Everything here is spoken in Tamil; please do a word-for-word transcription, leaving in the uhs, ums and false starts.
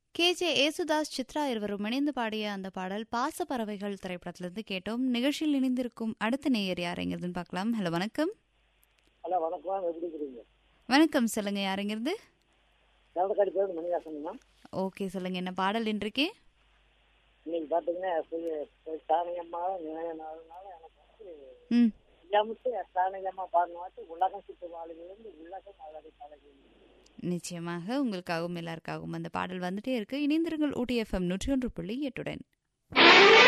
கே ஜே ஏசுதாஸ், சித்ரா இருவரும் இணைந்து பாடிய அந்த பாடல் பாசப்பறவைகள் திரைப்படத்திலிருந்து கேட்டோம். நிகழ்ச்சியில் இணைந்திருக்கும் அடுத்த நேயர் யாருங்கிறதுன்னு பார்க்கலாம். ஹலோ, வணக்கம். ஹலோ, வணக்கம். எப்படி இருக்கிறீங்க? வணக்கம், சொல்லுங்க. யாருங்கிறது? தவடக்காடி பேர் மணிவாசன். ஓகே, சொல்லுங்க. என்ன பாடல் இன்றைக்கு? இன்னைக்கு பாத்தீங்கன்னா சாணியம்மா நினைவுனால எனக்கு வந்து ம் இல்லாமட்டு சாணியம்மா பாடினாட்டு உலகம் சுற்று வாழ்விலிருந்து உலகம் அழகை பழகி. நிச்சயமாக உங்களுக்காகவும் எல்லாருக்காகவும் அந்த பாடல் வந்துட்டே இருக்கு. இணைந்திருங்கள் ஊட்டி எஃப்எம் நூற்றி ஒன்று புள்ளி எட்டுடன்.